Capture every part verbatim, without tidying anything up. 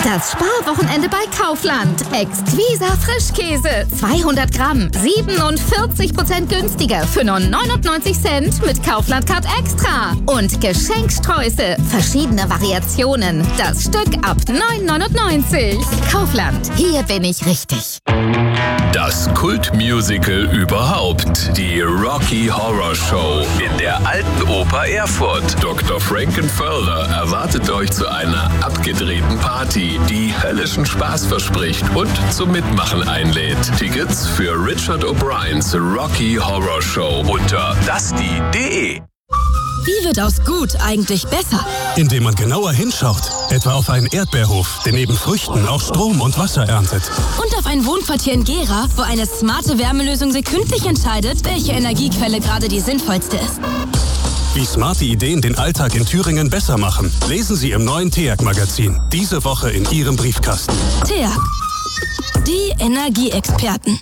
Das Sparwochenende bei Kaufland. Exquisa Frischkäse. zweihundert Gramm. siebenundvierzig Prozent günstiger für nur neunundneunzig Cent mit Kaufland Card Extra. Und Geschenksträuße. Verschiedene Variationen. Das Stück ab neun neunundneunzig. Kaufland. Hier bin ich richtig. Das Kultmusical überhaupt. Die Rocky Horror Show in der Alten Oper Erfurt. Doktor Frank-N-Furter erwartet euch zu einer abgedrehten Party, die höllischen Spaß verspricht und zum Mitmachen einlädt. Tickets für Richard O'Briens Rocky Horror Show unter dusty punkt de. Wie wird aus gut eigentlich besser? Indem man genauer hinschaut. Etwa auf einen Erdbeerhof, der neben Früchten auch Strom und Wasser erntet. Und auf ein Wohnquartier in Gera, wo eine smarte Wärmelösung sekündlich entscheidet, welche Energiequelle gerade die sinnvollste ist. Wie smarte Ideen den Alltag in Thüringen besser machen, lesen Sie im neuen T E A G-Magazin. Diese Woche in Ihrem Briefkasten. T E A G. Die Energieexperten.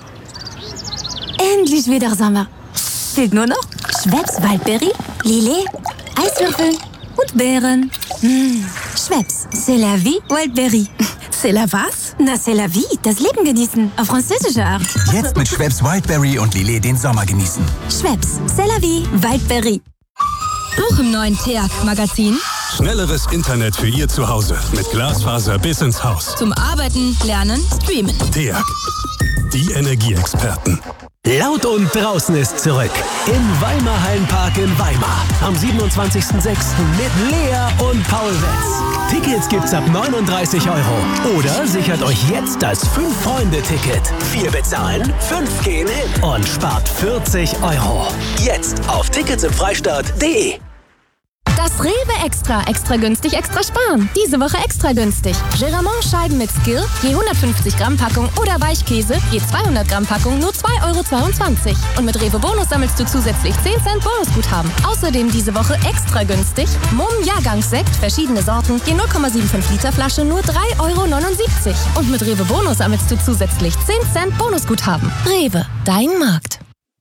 Endlich wieder Sommer. Fehlt nur noch Schweppes Waldberry, Lillet, Eiswürfel und Beeren. Mmh. Schweppes, c'est la vie, Waldberry. C'est la was? Na, c'est la vie, das Leben genießen. Auf französische Art. Jetzt mit Schweppes Wildberry und Lillet den Sommer genießen. Schweppes, c'est la vie, Waldberry. Auch im neuen T E A G-Magazin. Schnelleres Internet für Ihr Zuhause mit Glasfaser bis ins Haus. Zum Arbeiten, Lernen, Streamen. T E A G. Die Energieexperten. Laut und draußen ist zurück im Weimar Hallenpark in Weimar am siebenundzwanzigsten sechsten mit Lea und Paul Wetz. Tickets gibt's ab neununddreißig Euro oder sichert euch jetzt das fünf-Freunde-Ticket. Vier bezahlen, fünf gehen hin und spart vierzig Euro. Jetzt auf tickets im freistaat punkt de. Das Rewe Extra. Extra günstig, extra sparen. Diese Woche extra günstig. Geramont-Scheiben mit Skill, je hundertfünfzig Gramm Packung oder Weichkäse, je zweihundert Gramm Packung, nur zwei Euro zweiundzwanzig. Und mit Rewe Bonus sammelst du zusätzlich zehn Cent Bonusguthaben. Außerdem diese Woche extra günstig. Mumm Jahrgangssekt, verschiedene Sorten, je null Komma fünfundsiebzig Liter Flasche, nur drei Euro neunundsiebzig. Und mit Rewe Bonus sammelst du zusätzlich zehn Cent Bonusguthaben. Rewe, dein Markt.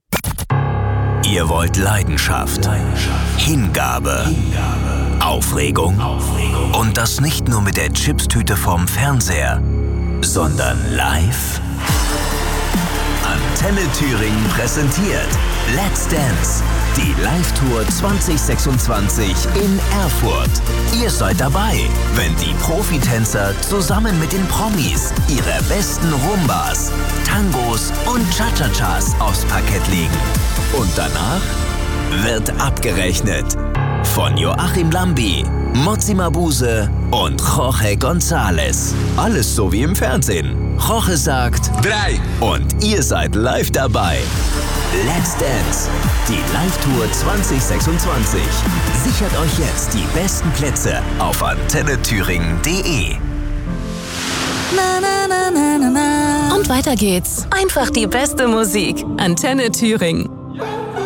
Ihr wollt Leidenschaft, Hingabe, Aufregung. Und das nicht nur mit der Chipstüte vom Fernseher, sondern live? Antenne Thüringen präsentiert Let's Dance, die Live-Tour zwanzig sechsundzwanzig in Erfurt. Ihr seid dabei, wenn die Profitänzer zusammen mit den Promis ihre besten Rumbas, Tangos und Cha-Cha-Chas aufs Parkett legen. Und danach wird abgerechnet. Von Joachim Lambi, Mozzi Mabuse und Jorge González. Alles so wie im Fernsehen. Jorge sagt drei und ihr seid live dabei. Let's Dance, die Live-Tour zwanzig sechsundzwanzig. Sichert euch jetzt die besten Plätze auf antenne thüringen punkt de. Na, na, na, na, na, na. Und weiter geht's. Einfach die beste Musik. Antenne Thüringen.